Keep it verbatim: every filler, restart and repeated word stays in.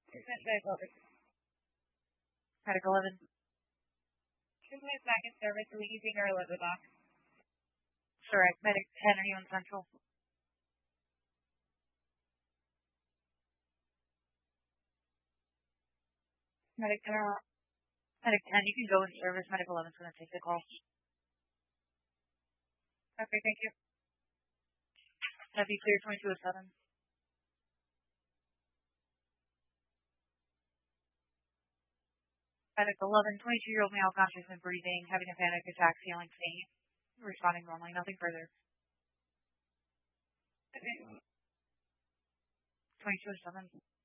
Medic eleven. Two minutes back in service. Are we using our eleven box? Correct. Medic ten, are you on central? Medic ten, uh, Medic ten, you can go in service. Medic eleven is going to take the call. Okay, thank you. That'd be clear twenty-two oh seven. Medic eleven, twenty-two-year-old male, conscious and breathing, having a panic attack, feeling faint, responding normally, nothing further. Okay. twenty-two oh seven.